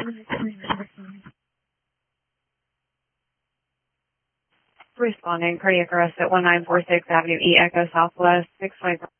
Responding, cardiac arrest at 1946 Avenue E, Echo Southwest, 625.